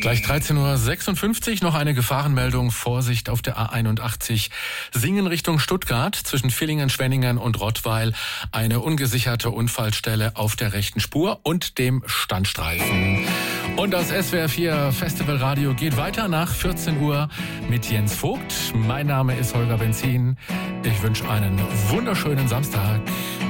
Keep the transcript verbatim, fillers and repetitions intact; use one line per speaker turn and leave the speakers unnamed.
Gleich dreizehn Uhr sechsundfünfzig noch eine Gefahrenmeldung. Vorsicht auf der A einundachtzig. Singen Richtung Stuttgart zwischen Villingen, Schwenningen und Rottweil. Eine ungesicherte Unfallstelle auf der rechten Spur und dem Standstreifen. Und das S W R vier Festivalradio geht weiter nach vierzehn Uhr mit Jens Vogt. Mein Name ist Holger Benzin. Ich wünsche einen wunderschönen Samstag.